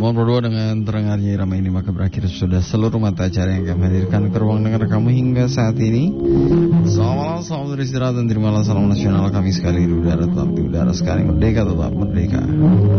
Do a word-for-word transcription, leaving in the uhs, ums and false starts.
delapan puluh dua dengan terdengarnya irama ini maka berakhir sudah seluruh mata acara yang kami hadirkan ke ruang dengar kamu hingga saat ini. Selamat malam, selamat beristirahat dan terimalah salam nasional kami sekali di udara, tetap di udara sekali merdeka, tetap merdeka.